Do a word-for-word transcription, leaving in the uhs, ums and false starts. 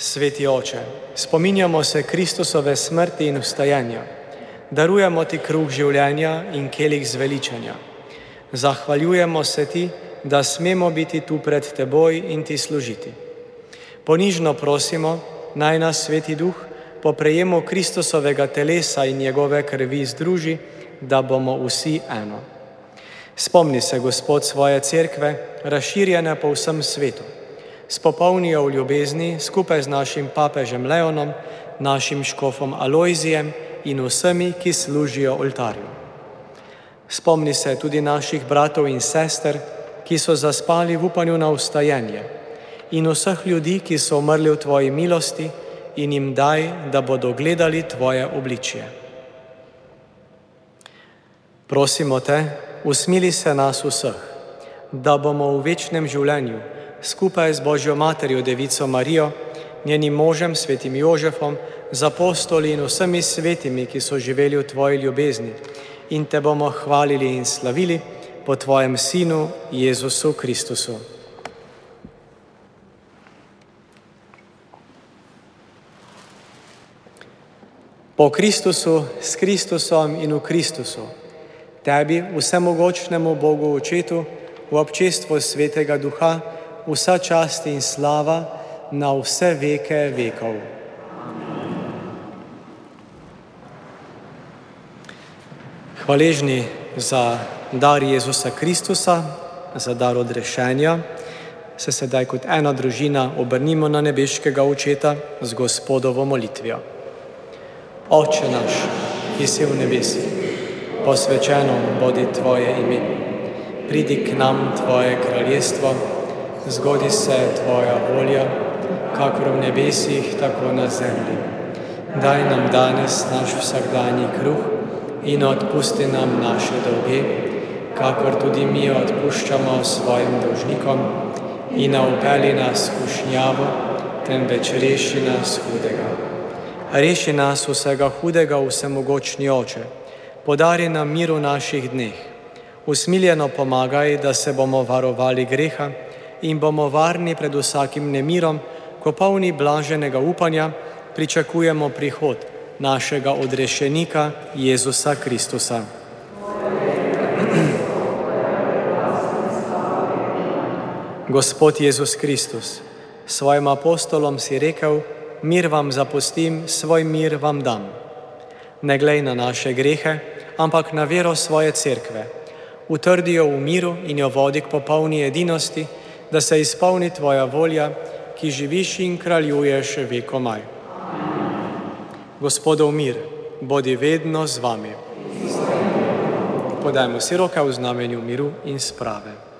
Sveti Oče, spominjamo se Kristusove smrti in vstajanja. Darujemo ti kruh življenja in kelih zveličanja. Zahvaljujemo se ti, da smemo biti tu pred teboj in ti služiti. Ponižno prosimo, naj nas Sveti Duh po prejemu Kristusovega telesa in njegove krvi združi, da bomo vsi eno. Spomni se, Gospod, svoje cerkve, razširjene po vsem svetu. Spopolni jo v ljubezni skupaj z našim papežem Leonom, našim škofom Alojzijem in vsemi, ki služijo oltarju. Spomni se tudi naših bratov in sester, ki so zaspali v upanju na vstajenje, in vseh ljudi, ki so umrli v tvoji milosti, in jim daj, da bodo gledali tvoje obličje. Prosimo te, usmili se nas vseh, da bomo v večnem življenju skupaj z Božjo materjo Devico Marijo, njenim možem svetim Jožefom, z apostoli in vsemi svetimi, ki so živeli v tvoji ljubezni, in te bomo hvalili in slavili po tvojem Sinu Jezusu Kristusu. Po Kristusu, s Kristusom in v Kristusu, tebi, vsemogočnemu Bogu Očetu, v občestvu Svetega Duha, vsa čast in slava na vse veke vekov. Hvaležni za dar Jezusa Kristusa, za dar odrešenja, se sedaj kot ena družina obrnimo na nebeškega Očeta z Gospodovo molitvijo. Oče naš, ki si v nebesih, posvečeno bodi tvoje ime. Pridi k nam tvoje kraljestvo, zgodi se tvoja volja, kakor v nebesih, tako na zemlji. Daj nam danes naš vsakdanji kruh in odpusti nam naše dolge, kakor tudi mi odpuščamo svojim dolžnikom, in ne vpelji nas v skušnjavo, temveč reši nas hudega. Reši nas vsega hudega, vsemogočni Oče, podari nam mir v naših dneh. Usmiljeno pomagaj, da se bomo varovali greha in bomo varni pred vsakim nemirom, ko polni blaženega upanja pričakujemo prihod našega odrešenika Jezusa Kristusa. Gospod Jezus Kristus, svojim apostolom si rekel: mir vam zapustim, svoj mir vam dam. Ne glej na naše grehe, ampak na vero svoje cerkve. Utrdi jo v miru in jo vodi k popolni edinosti, da se izpolni tvoja volja, ki živiš in kraljuješ vekomaj. Gospodov mir, bodi vedno z vami. Podajmo si roke v znamenju miru in sprave.